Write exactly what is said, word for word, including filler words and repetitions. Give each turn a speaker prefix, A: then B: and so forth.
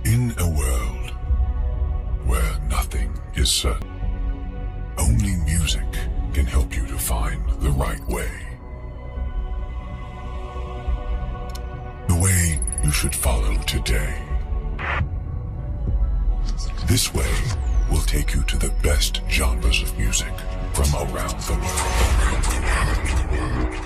A: In a world where nothing is certain, only music can help you to find the right way. The way you should follow today. This way will take you to the best genres of music from around the world. Around the world.